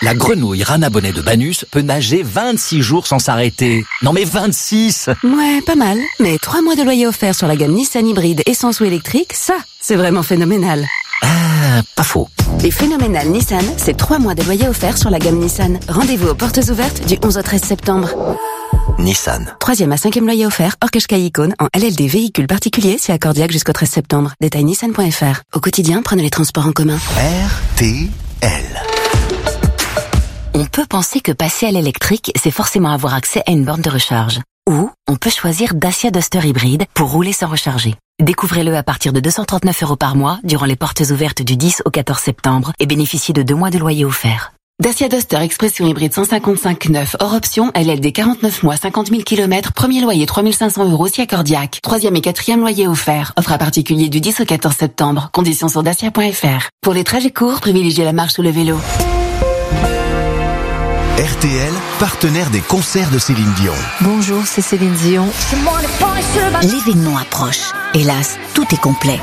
La grenouille Rana Bonnet de Banus peut nager 26 jours sans s'arrêter. Non mais 26! Ouais, pas mal. Mais 3 mois de loyer offert sur la gamme Nissan hybride essence ou électrique, ça, c'est vraiment phénoménal. Ah, pas faux. Les phénoménales Nissan, c'est 3 mois de loyer offert sur la gamme Nissan. Rendez-vous aux portes ouvertes du 11 au 13 septembre. Nissan. 3e à 5e loyer offert, hors Qashqai Icône, en LLD véhicule particulier, c'est accordiaque jusqu'au 13 septembre. Détail nissan.fr. Au quotidien, prenez les transports en commun. RTL. On peut penser que passer à l'électrique, c'est forcément avoir accès à une borne de recharge. Ou on peut choisir Dacia Duster hybride pour rouler sans recharger. Découvrez-le à partir de 239 € par mois durant les portes ouvertes du 10 au 14 septembre et bénéficiez de 2 mois de loyer offert. Dacia Duster Expression hybride 155 neuf, hors option, LLD 49 mois, 50 000 km, premier loyer 3 500 € si accordiaque. 3e et 4e loyer offert. Offre à particulier du 10 au 14 septembre. Conditions sur dacia.fr. Pour les trajets courts, privilégiez la marche ou le vélo. RTL, partenaire des concerts de Céline Dion. Bonjour, c'est Céline Dion. L'événement approche. Hélas, tout est complet.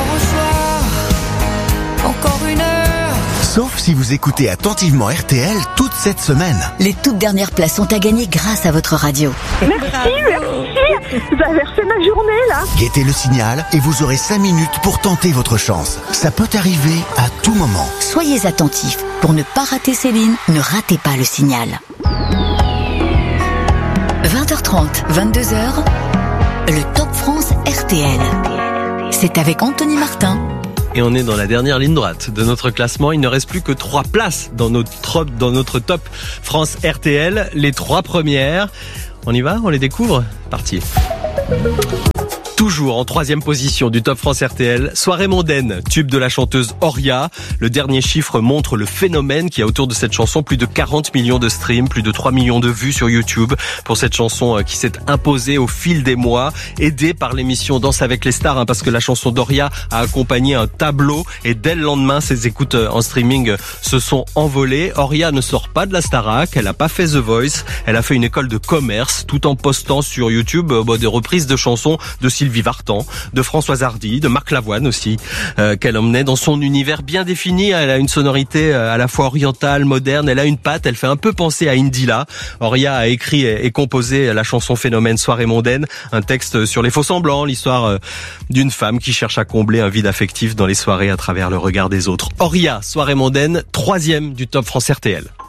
Encore une heure. Sauf si vous écoutez attentivement RTL toute cette semaine. Les toutes dernières places sont à gagner grâce à votre radio. Merci. Vous avez refait ma journée, là. Guettez le signal et vous aurez 5 minutes pour tenter votre chance. Ça peut arriver à tout moment. Soyez attentifs. Pour ne pas rater Céline, ne ratez pas le signal. 20h30, 22h, le Top France RTL. C'est avec Anthony Martin. Et on est dans la dernière ligne droite de notre classement. Il ne reste plus que 3 places dans notre Top France RTL. Les 3 premières. On y va? On les découvre? Parti. Toujours en 3e position du Top France RTL, Soirée mondaine, tube de la chanteuse Oria. Le dernier chiffre montre le phénomène qui a autour de cette chanson. Plus de 40 millions de streams, plus de 3 millions de vues sur YouTube pour cette chanson qui s'est imposée au fil des mois, aidée par l'émission Danse avec les stars, parce que la chanson d'Oria a accompagné un tableau et dès le lendemain, ses écoutes en streaming se sont envolées. Oria ne sort pas de la Starac, elle n'a pas fait The Voice, elle a fait une école de commerce tout en postant sur YouTube des reprises de chansons de Sylvie Vartan, de Françoise Hardy, de Marc Lavoine aussi, qu'elle emmenait dans son univers bien défini. Elle a une sonorité à la fois orientale, moderne, elle a une patte, elle fait un peu penser à Indila. Oria a écrit et composé la chanson phénomène Soirée mondaine, un texte sur les faux semblants, l'histoire d'une femme qui cherche à combler un vide affectif dans les soirées à travers le regard des autres. Oria, Soirée mondaine, 3e du Top France RTL.